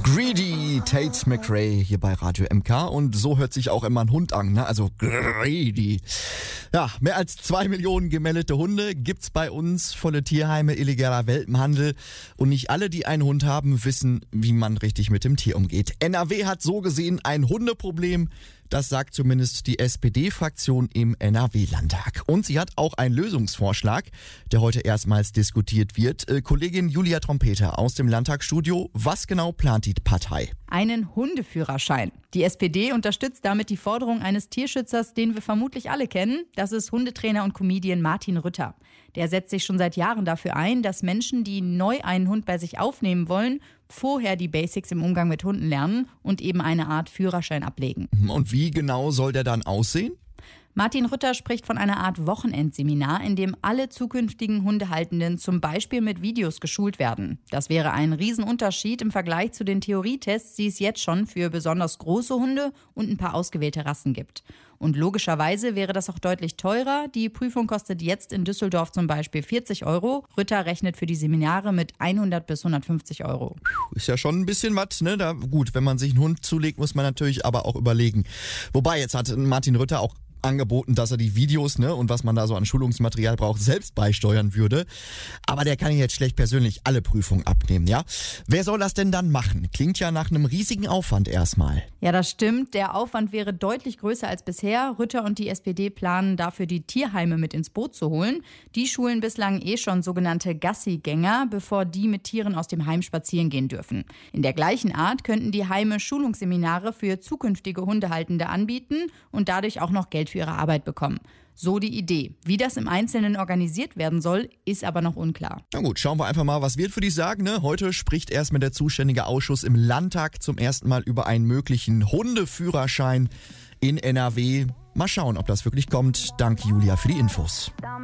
Greedy, Tate McRae hier bei Radio MK und so hört sich auch immer ein Hund an, ne? Also greedy. Ja, mehr als 2 Millionen gemeldete Hunde gibt's bei uns, volle Tierheime, illegaler Welpenhandel und nicht alle, die einen Hund haben, wissen, wie man richtig mit dem Tier umgeht. NRW hat so gesehen ein Hundeproblem. Das sagt zumindest die SPD-Fraktion im NRW-Landtag. Und sie hat auch einen Lösungsvorschlag, der heute erstmals diskutiert wird. Kollegin Julia Trompeter aus dem Landtagsstudio. Was genau plant die Partei? Einen Hundeführerschein. Die SPD unterstützt damit die Forderung eines Tierschützers, den wir vermutlich alle kennen. Das ist Hundetrainer und Comedian Martin Rütter. Der setzt sich schon seit Jahren dafür ein, dass Menschen, die neu einen Hund bei sich aufnehmen wollen, vorher die Basics im Umgang mit Hunden lernen und eben eine Art Führerschein ablegen. Und wie genau soll der dann aussehen? Martin Rütter spricht von einer Art Wochenendseminar, in dem alle zukünftigen Hundehaltenden zum Beispiel mit Videos geschult werden. Das wäre ein Riesenunterschied im Vergleich zu den Theorietests, die es jetzt schon für besonders große Hunde und ein paar ausgewählte Rassen gibt. Und logischerweise wäre das auch deutlich teurer. Die Prüfung kostet jetzt in Düsseldorf zum Beispiel 40 €. Rütter rechnet für die Seminare mit 100 bis 150 €. Ist ja schon ein bisschen was, ne? Gut, wenn man sich einen Hund zulegt, muss man natürlich aber auch überlegen. Wobei, jetzt hat Martin Rütter auch angeboten, dass er die Videos, ne, und was man da so an Schulungsmaterial braucht, selbst beisteuern würde. Aber der kann ja jetzt schlecht persönlich alle Prüfungen abnehmen, ja? Wer soll das denn dann machen? Klingt ja nach einem riesigen Aufwand erstmal. Ja, das stimmt. Der Aufwand wäre deutlich größer als bisher. Rütter und die SPD planen dafür, die Tierheime mit ins Boot zu holen. Die schulen bislang schon sogenannte Gassigänger, bevor die mit Tieren aus dem Heim spazieren gehen dürfen. In der gleichen Art könnten die Heime Schulungsseminare für zukünftige Hundehaltende anbieten und dadurch auch noch Geld für ihre Arbeit bekommen. So die Idee. Wie das im Einzelnen organisiert werden soll, ist aber noch unklar. Na gut, schauen wir einfach mal, was wird, würde ich sagen. Ne? Heute spricht erstmal der zuständige Ausschuss im Landtag zum ersten Mal über einen möglichen Hundeführerschein in NRW. Mal schauen, ob das wirklich kommt. Danke, Julia, für die Infos.